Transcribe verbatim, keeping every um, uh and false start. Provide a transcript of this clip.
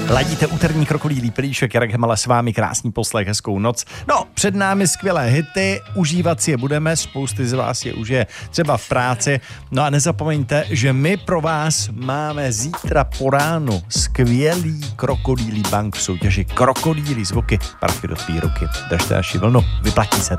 Ladíte úterní krokodýlí pelíšek, Jarek Hemala s vámi, krásný poslech, hezkou noc. No, před námi skvělé hity, užívat si je budeme, spousty z vás je už je třeba v práci. No a nezapomeňte, že my pro vás máme zítra po ránu skvělý krokodýlí bank v soutěži Krokodýlí zvuky, parfy do tvý ruky. Držte naši vlnu, vyplatí se.